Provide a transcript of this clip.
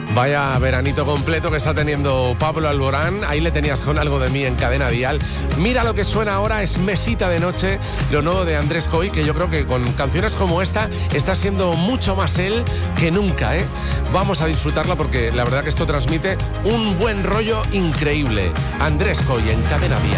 Vaya veranito completo que está teniendo Pablo Alborán. Ahí le tenías con Algo de mí en Cadena Dial. Mira lo que suena ahora, es Mesita de Noche, lo nuevo de Andrés Coy, que yo creo que con canciones como esta está siendo mucho más él que nunca, ¿eh? Vamos a disfrutarla porque la verdad que esto transmite un buen rollo increíble. Andrés Coy en Cadena Dial.